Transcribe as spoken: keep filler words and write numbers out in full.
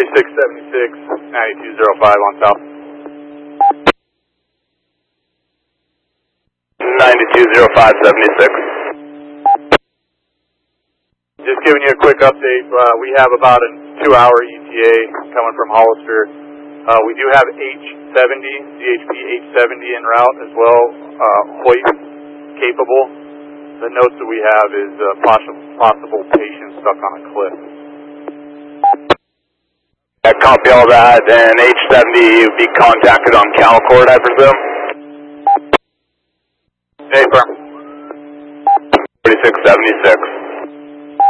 forty-six seventy-six, ninety-two oh five on south. ninety-two oh five seventy-six. Just giving you a quick update. Uh, we have about a two-hour E T A coming from Hollister. Uh, we do have H seventy, C H P H seventy en route as well, uh, hoist capable. The notes that we have is uh, possible, possible patient stuck on a cliff. I copy all that, and H seventy be contacted on CalCord, I presume? Hey, firm. forty-six seventy-six.